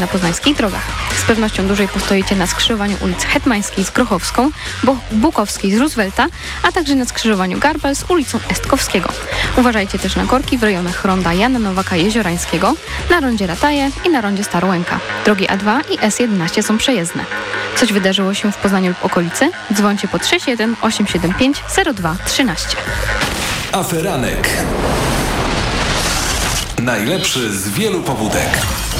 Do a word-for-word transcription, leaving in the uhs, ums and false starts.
na poznańskich drogach. Z pewnością dłużej postoicie na skrzyżowaniu ulic Hetmańskiej z Grochowską, Bo- Bukowskiej z Roosevelta, a także na skrzyżowaniu Garbel z ulicą Estkowskiego. Uważajcie też na korki w rejonach ronda Jana Nowaka-Jeziorańskiego, na rondzie Rataje i na rondzie Starołęka. Drogi A dwa i S jedenaście są przejezdne. Coś wydarzyło się w Poznaniu lub okolicy? Dzwońcie pod sześć jeden osiem siedem pięć zero dwa trzynaście. Aferanek. Najlepszy z wielu pobudek.